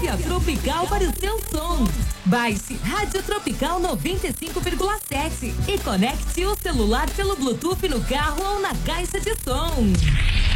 Leve a Tropical para o seu som. Baixe Rádio Tropical 95,7 e conecte o celular pelo Bluetooth no carro ou na caixa de som.